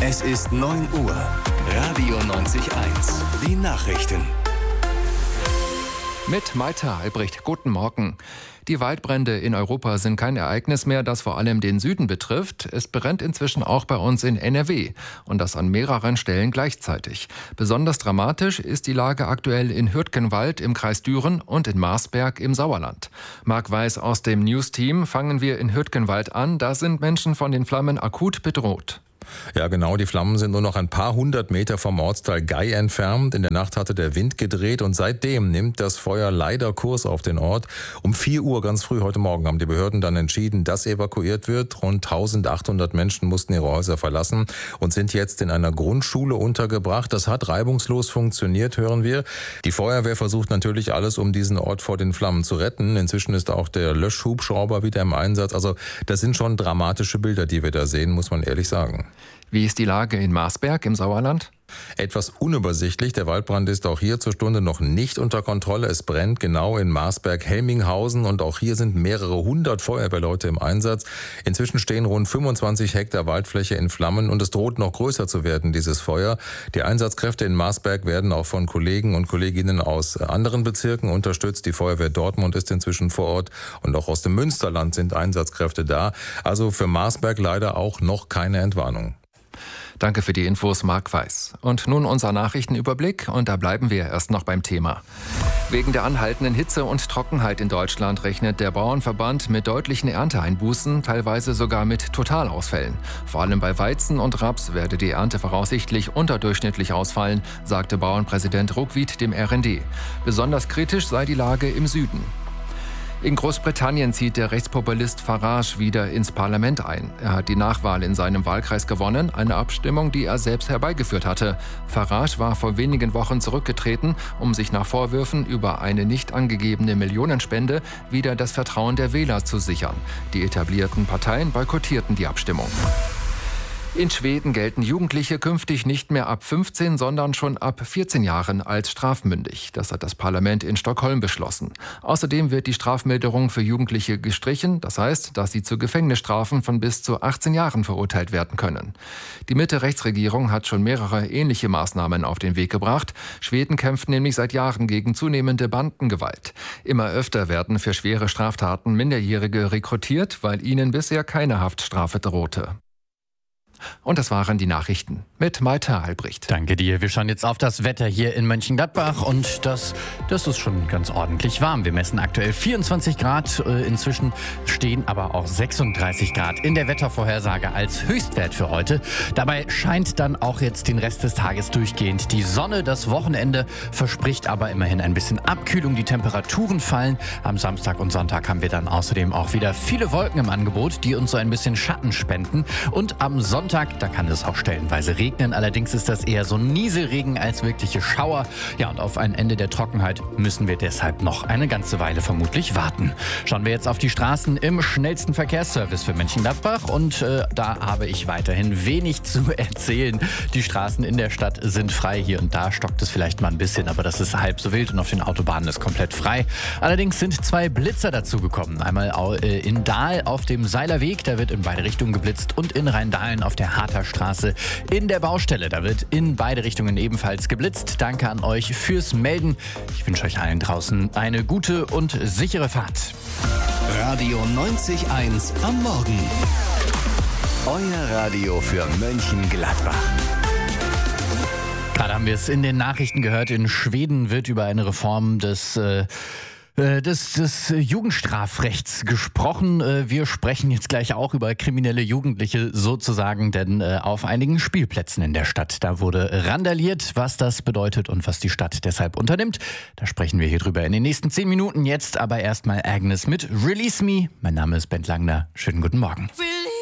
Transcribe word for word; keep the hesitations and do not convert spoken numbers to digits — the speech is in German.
Es ist neun Uhr. Radio neunzig Komma eins. Die Nachrichten. Mit Malte Albrecht. Guten Morgen. Die Waldbrände in Europa sind kein Ereignis mehr, das vor allem den Süden betrifft. Es brennt inzwischen auch bei uns in N R W. Und das an mehreren Stellen gleichzeitig. Besonders dramatisch ist die Lage aktuell in Hürtgenwald im Kreis Düren und in Marsberg im Sauerland. Marc Weiß aus dem News-Team. Fangen wir in Hürtgenwald an. Da sind Menschen von den Flammen akut bedroht. Ja, genau. Die Flammen sind nur noch ein paar hundert Meter vom Ortsteil Gei entfernt. In der Nacht hatte der Wind gedreht und seitdem nimmt das Feuer leider Kurs auf den Ort. Um vier Uhr ganz früh heute Morgen haben die Behörden dann entschieden, dass evakuiert wird. Rund eintausendachthundert Menschen mussten ihre Häuser verlassen und sind jetzt in einer Grundschule untergebracht. Das hat reibungslos funktioniert, hören wir. Die Feuerwehr versucht natürlich alles, um diesen Ort vor den Flammen zu retten. Inzwischen ist auch der Löschhubschrauber wieder im Einsatz. Also das sind schon dramatische Bilder, die wir da sehen, muss man ehrlich sagen. Wie ist die Lage in Marsberg im Sauerland? Etwas unübersichtlich. Der Waldbrand ist auch hier zur Stunde noch nicht unter Kontrolle. Es brennt genau in Marsberg-Helminghausen und auch hier sind mehrere hundert Feuerwehrleute im Einsatz. Inzwischen stehen rund fünfundzwanzig Hektar Waldfläche in Flammen und es droht noch größer zu werden, dieses Feuer. Die Einsatzkräfte in Marsberg werden auch von Kollegen und Kolleginnen aus anderen Bezirken unterstützt. Die Feuerwehr Dortmund ist inzwischen vor Ort und auch aus dem Münsterland sind Einsatzkräfte da. Also für Marsberg leider auch noch keine Entwarnung. Danke für die Infos, Marc Weiß. Und nun unser Nachrichtenüberblick und da bleiben wir erst noch beim Thema. Wegen der anhaltenden Hitze und Trockenheit in Deutschland rechnet der Bauernverband mit deutlichen Ernteeinbußen, teilweise sogar mit Totalausfällen. Vor allem bei Weizen und Raps werde die Ernte voraussichtlich unterdurchschnittlich ausfallen, sagte Bauernpräsident Ruckwied dem R N D. Besonders kritisch sei die Lage im Süden. In Großbritannien zieht der Rechtspopulist Farage wieder ins Parlament ein. Er hat die Nachwahl in seinem Wahlkreis gewonnen, eine Abstimmung, die er selbst herbeigeführt hatte. Farage war vor wenigen Wochen zurückgetreten, um sich nach Vorwürfen über eine nicht angegebene Millionenspende wieder das Vertrauen der Wähler zu sichern. Die etablierten Parteien boykottierten die Abstimmung. In Schweden gelten Jugendliche künftig nicht mehr ab fünfzehn, sondern schon ab vierzehn Jahren als strafmündig. Das hat das Parlament in Stockholm beschlossen. Außerdem wird die Strafmilderung für Jugendliche gestrichen. Das heißt, dass sie zu Gefängnisstrafen von bis zu achtzehn Jahren verurteilt werden können. Die Mitte-Rechts-Regierung hat schon mehrere ähnliche Maßnahmen auf den Weg gebracht. Schweden kämpft nämlich seit Jahren gegen zunehmende Bandengewalt. Immer öfter werden für schwere Straftaten Minderjährige rekrutiert, weil ihnen bisher keine Haftstrafe drohte. Und das waren die Nachrichten mit Malte Albrecht. Danke dir. Wir schauen jetzt auf das Wetter hier in Mönchengladbach und das, das ist schon ganz ordentlich warm. Wir messen aktuell vierundzwanzig Grad. Inzwischen stehen aber auch sechsunddreißig Grad in der Wettervorhersage als Höchstwert für heute. Dabei scheint dann auch jetzt den Rest des Tages durchgehend die Sonne. Das Wochenende verspricht aber immerhin ein bisschen Abkühlung. Die Temperaturen fallen. Am Samstag und Sonntag haben wir dann außerdem auch wieder viele Wolken im Angebot, die uns so ein bisschen Schatten spenden. Und am Sonntag Sonntag, da kann es auch stellenweise regnen. Allerdings ist das eher so Nieselregen als wirkliche Schauer. Ja, und auf ein Ende der Trockenheit müssen wir deshalb noch eine ganze Weile vermutlich warten. Schauen wir jetzt auf die Straßen im schnellsten Verkehrsservice für Mönchengladbach. Und äh, da habe ich weiterhin wenig zu erzählen. Die Straßen in der Stadt sind frei. Hier und da stockt es vielleicht mal ein bisschen, aber das ist halb so wild und auf den Autobahnen ist komplett frei. Allerdings sind zwei Blitzer dazugekommen. Einmal in Dahl auf dem Seilerweg, da wird in beide Richtungen geblitzt, und in Rheindahlen auf der Harter Straße in der Baustelle. Da wird in beide Richtungen ebenfalls geblitzt. Danke an euch fürs Melden. Ich wünsche euch allen draußen eine gute und sichere Fahrt. Radio neunzig Komma eins am Morgen. Euer Radio für Mönchengladbach. Gerade haben wir es in den Nachrichten gehört. In Schweden wird über eine Reform des äh, Des, des Jugendstrafrechts gesprochen. Wir sprechen jetzt gleich auch über kriminelle Jugendliche sozusagen, denn auf einigen Spielplätzen in der Stadt, da wurde randaliert. Was das bedeutet und was die Stadt deshalb unternimmt, da sprechen wir hier drüber in den nächsten zehn Minuten. Jetzt aber erstmal Agnes mit Release Me. Mein Name ist Bent Langner. Schönen guten Morgen. Release